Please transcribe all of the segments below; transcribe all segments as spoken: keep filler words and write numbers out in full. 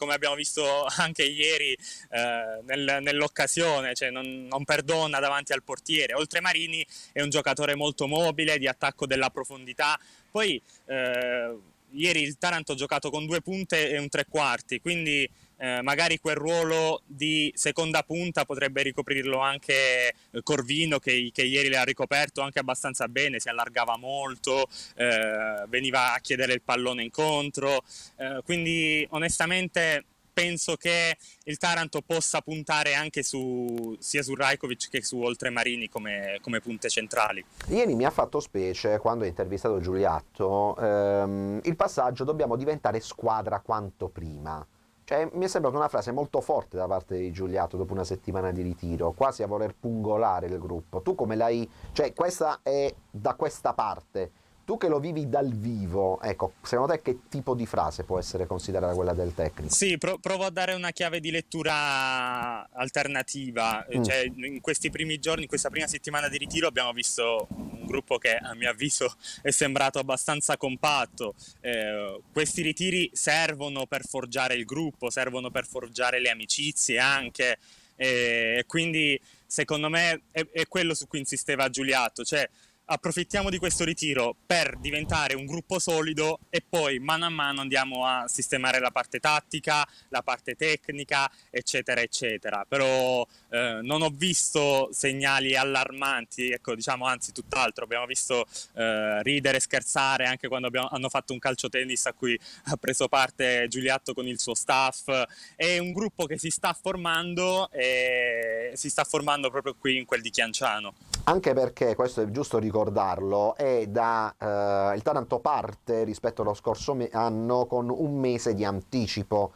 come abbiamo visto anche ieri eh, nel, nell'occasione, cioè non, non perdona davanti al portiere. Oltre Marini è un giocatore molto mobile, di attacco della profondità. Poi eh, ieri il Taranto ha giocato con due punte e un tre quarti, quindi eh, magari quel ruolo di seconda punta potrebbe ricoprirlo anche Corvino, che, che ieri l'ha ricoperto anche abbastanza bene, si allargava molto, eh, veniva a chiedere il pallone incontro, eh, quindi onestamente penso che il Taranto possa puntare anche su, sia su Rajkovic che su Oltremarini come, come punte centrali. Ieri mi ha fatto specie, quando ho intervistato Giuliatto, ehm, il passaggio "dobbiamo diventare squadra quanto prima". Cioè, mi è sembrata una frase molto forte da parte di Giuliatto dopo una settimana di ritiro, quasi a voler pungolare il gruppo. Tu come l'hai... Cioè, questa è da questa parte. Tu che lo vivi dal vivo, ecco, secondo te che tipo di frase può essere considerata quella del tecnico? Sì, pro- provo a dare una chiave di lettura alternativa. Mm. Cioè, in questi primi giorni, in questa prima settimana di ritiro abbiamo visto un gruppo che a mio avviso è sembrato abbastanza compatto. Eh, questi ritiri servono per forgiare il gruppo, servono per forgiare le amicizie anche, e quindi secondo me è, è quello su cui insisteva Giuliatto, cioè approfittiamo di questo ritiro per diventare un gruppo solido e poi mano a mano andiamo a sistemare la parte tattica, la parte tecnica, eccetera eccetera. Però eh, non ho visto segnali allarmanti, ecco, diciamo, anzi tutt'altro. Abbiamo visto eh, ridere e scherzare anche quando abbiamo, hanno fatto un calcio tennis a cui ha preso parte Giuliatto con il suo staff. È un gruppo che si sta formando e si sta formando proprio qui in quel di Chianciano. Anche perché, questo è giusto ricordarlo, è da eh, il Taranto parte rispetto allo scorso me- anno con un mese di anticipo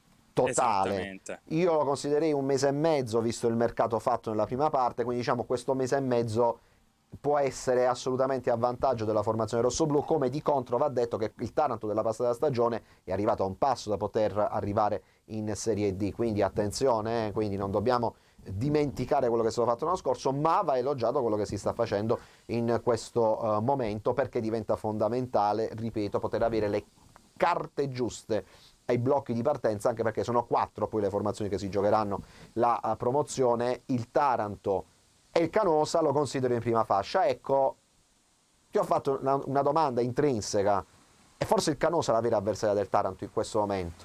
totale. Io lo considererei un mese e mezzo visto il mercato fatto nella prima parte, quindi diciamo questo mese e mezzo può essere assolutamente a vantaggio della formazione rossoblù. Come di contro va detto che il Taranto della passata stagione è arrivato a un passo da poter arrivare in Serie D, quindi attenzione, eh, quindi non dobbiamo dimenticare quello che è stato fatto l'anno scorso, ma va elogiato quello che si sta facendo in questo uh, momento, perché diventa fondamentale, ripeto, poter avere le carte giuste ai blocchi di partenza, anche perché sono quattro poi le formazioni che si giocheranno la uh, promozione. Il Taranto e il Canosa lo considero in prima fascia. Ecco, ti ho fatto una, una domanda intrinseca: è forse il Canosa la vera avversaria del Taranto in questo momento?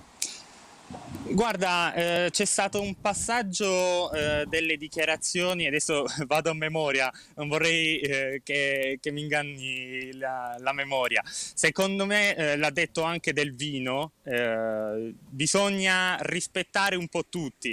Guarda, eh, c'è stato un passaggio eh, delle dichiarazioni, adesso vado a memoria, non vorrei eh, che, che mi inganni la, la memoria. Secondo me, eh, l'ha detto anche Del Vino, eh, bisogna rispettare un po' tutti.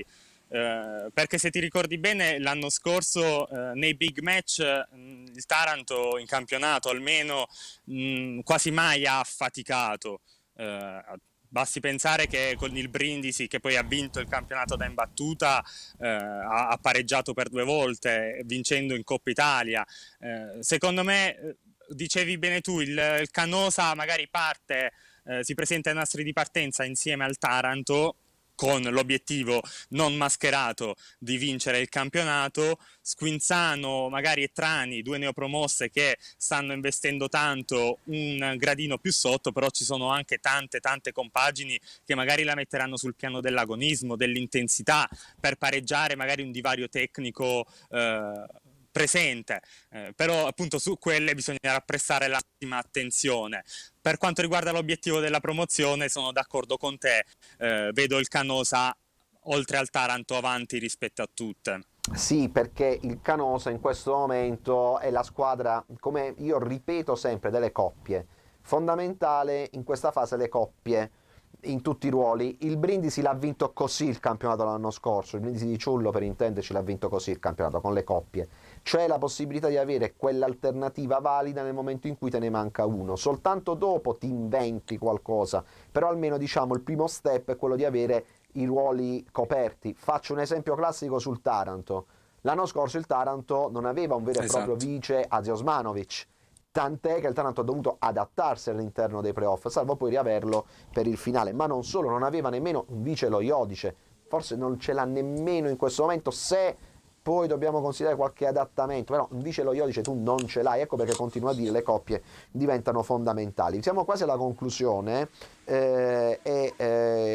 Eh, perché se ti ricordi bene l'anno scorso eh, nei big match mh, il Taranto in campionato almeno mh, quasi mai ha faticato. Eh, Basti pensare che con il Brindisi, che poi ha vinto il campionato da imbattuta, eh, ha, ha pareggiato per due volte, vincendo in Coppa Italia. Eh, secondo me, dicevi bene tu, il, il Canosa magari parte, eh, si presenta ai nastri di partenza insieme al Taranto, con l'obiettivo non mascherato di vincere il campionato. Squinzano magari e Trani, due neopromosse che stanno investendo tanto, un gradino più sotto, però ci sono anche tante tante compagini che magari la metteranno sul piano dell'agonismo, dell'intensità, per pareggiare magari un divario tecnico eh, presente, eh, però appunto su quelle bisognerà prestare la massima attenzione. Per quanto riguarda l'obiettivo della promozione sono d'accordo con te, eh, vedo il Canosa oltre al Taranto avanti rispetto a tutte. Sì, perché il Canosa in questo momento è la squadra, come io ripeto sempre, delle coppie. Fondamentale in questa fase le coppie in tutti i ruoli. Il Brindisi l'ha vinto così il campionato l'anno scorso, il Brindisi di Ciullo per intenderci l'ha vinto così il campionato, con le coppie. C'è la possibilità di avere quell'alternativa valida nel momento in cui te ne manca uno, soltanto dopo ti inventi qualcosa, però almeno diciamo il primo step è quello di avere i ruoli coperti. Faccio un esempio classico sul Taranto: l'anno scorso il Taranto non aveva un vero e Esatto. proprio vice Azi Osmanovic, tant'è che il Taranto ha dovuto adattarsi all'interno dei playoff, salvo poi riaverlo per il finale. Ma non solo, non aveva nemmeno un vice lo Iodice, forse non ce l'ha nemmeno in questo momento, se poi dobbiamo considerare qualche adattamento, però un vice lo Iodice tu non ce l'hai. Ecco perché continuo a dire le coppie diventano fondamentali. Siamo quasi alla conclusione eh, e eh,